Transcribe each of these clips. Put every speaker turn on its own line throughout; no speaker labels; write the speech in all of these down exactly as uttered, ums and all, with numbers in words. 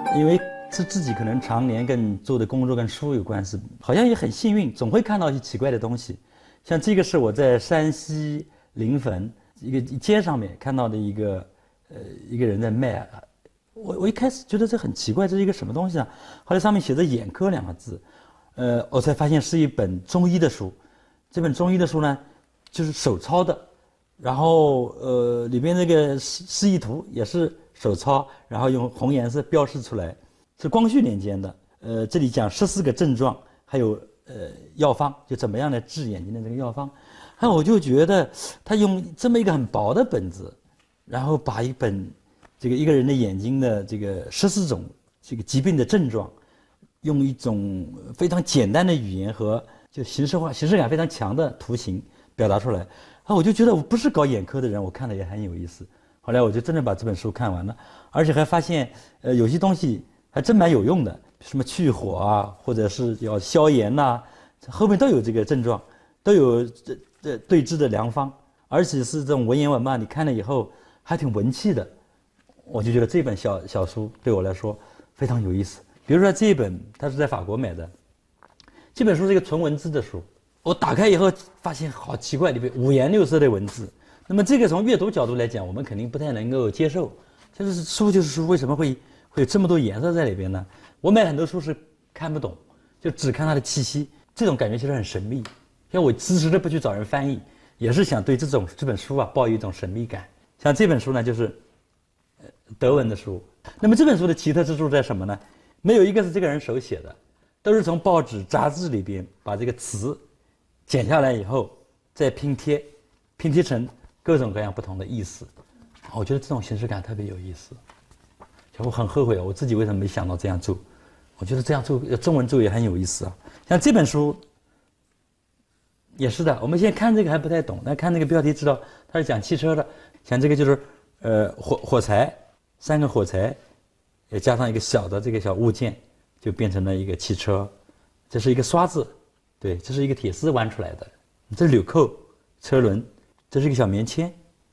因为是自己可能常年跟做的工作跟书有关系，好像也很幸运，总会看到一些奇怪的东西。像这个是我在山西临汾一个街上面看到的一个呃一个人在卖，我我一开始觉得这很奇怪，这是一个什么东西啊？后来上面写着眼科两个字，呃，我才发现是一本中医的书。这本中医的书呢，就是手抄的，然后呃里边那个示示意图也是手抄，然后用红颜色标示出来，是光绪年间的。呃，这里讲十四个症状，还有呃药方，就怎么样来治眼睛的这个药方。还有我就觉得他用这么一个很薄的本子，然后把一本这个一个人的眼睛的这个十四种这个疾病的症状，用一种非常简单的语言和就形式化、形式感非常强的图形表达出来。啊，我就觉得我不是搞眼科的人，我看了也很有意思。后来我就真的把这本书看完了，而且还发现，呃，有些东西还真蛮有用的，什么去火啊，或者是要消炎呐、啊，后面都有这个症状，都有这这对治的良方，而且是这种文言文嘛，你看了以后还挺文气的。我就觉得这本小小书对我来说非常有意思。比如说这一本，它是在法国买的，这本书是一个纯文字的书，我打开以后发现好奇怪，里面五颜六色的文字。那么这个从阅读角度来讲，我们肯定不太能够接受。就是书就是书，为什么会会有这么多颜色在里边呢？我买很多书是看不懂，就只看它的气息，这种感觉其实很神秘。像我迟迟的不去找人翻译，也是想对这种这本书啊抱有一种神秘感。像这本书呢，就是德文的书。那么这本书的奇特之处在什么呢？没有一个是这个人手写的，都是从报纸杂志里边把这个词剪下来以后再拼贴，拼贴成各种各样不同的意思。我觉得这种形式感特别有意思。我很后悔我自己为什么没想到这样做。我觉得这样做中文做也很有意思啊。像这本书也是的，我们现在看这个还不太懂，但看这个标题知道它是讲汽车的。像这个就是呃火火柴，三个火柴，也加上一个小的这个小物件，就变成了一个汽车。这是一个刷子，对，这是一个铁丝弯出来的。这是纽扣，车轮，这是一个小棉签。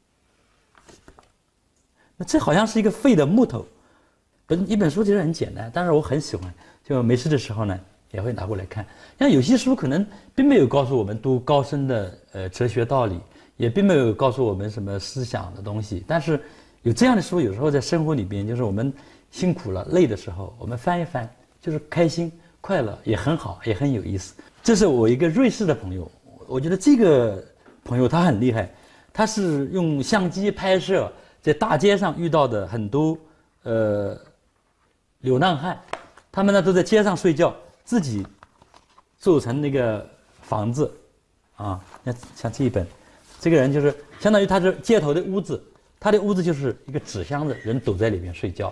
那这好像是一个废的木头。本一本书其实很简单，但是我很喜欢，就没事的时候呢也会拿过来看。像有些书可能并没有告诉我们多高深的呃哲学道理，也并没有告诉我们什么思想的东西，但是有这样的书，有时候在生活里边，就是我们辛苦了累的时候，我们翻一翻，就是开心快乐，也很好，也很有意思。这是我一个瑞士的朋友，我觉得这个朋友他很厉害，他是用相机拍摄在大街上遇到的很多呃流浪汉，他们呢都在街上睡觉，自己做成那个房子啊。那像这一本，这个人就是相当于他是街头的屋子，他的屋子就是一个纸箱子，人躲在里面睡觉。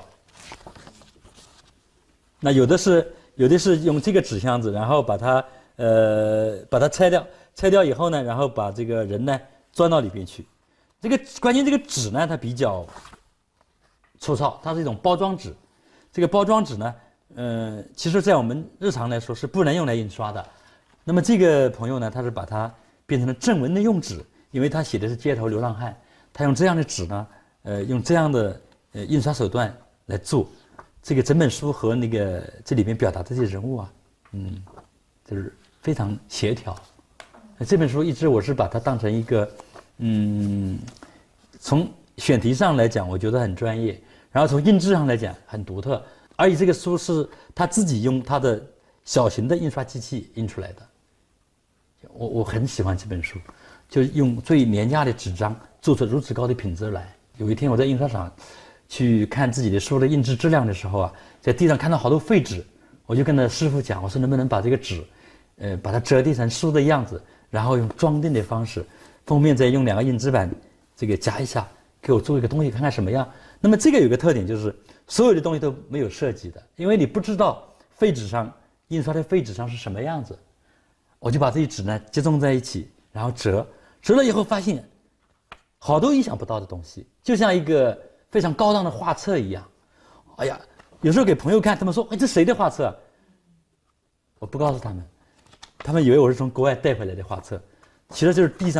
那有的是有的是用这个纸箱子，然后把它呃把它拆掉，拆掉以后呢，然后把这个人呢钻到里边去。这个关键这个纸呢，它比较粗糙，它是一种包装纸。这个包装纸呢，呃，其实在我们日常来说是不能用来印刷的。那么这个朋友呢，他是把它变成了正文的用纸，因为他写的是街头流浪汉，他用这样的纸呢，呃，用这样的呃印刷手段来做。这个整本书和那个这里面表达的这些人物啊，嗯，就是非常协调。这本书一直我是把它当成一个，嗯，从选题上来讲，我觉得很专业。然后从印制上来讲很独特，而且这个书是他自己用他的小型的印刷机器印出来的。我我很喜欢这本书，就用最廉价的纸张做出如此高的品质来。有一天我在印刷厂去看自己的书的印制质量的时候啊，在地上看到好多废纸，我就跟那师傅讲，我说能不能把这个纸，呃，把它折叠成书的样子，然后用装订的方式，封面再用两个硬纸板这个夹一下，给我做一个东西看看什么样。那么这个有个特点，就是所有的东西都没有设计的，因为你不知道废纸上印刷的废纸上是什么样子。我就把这些纸呢集中在一起，然后折，折了以后发现好多意想不到的东西，就像一个非常高档的画册一样。哎呀，有时候给朋友看，他们说：“哎，这谁的画册啊？”我不告诉他们，他们以为我是从国外带回来的画册，其实就是地上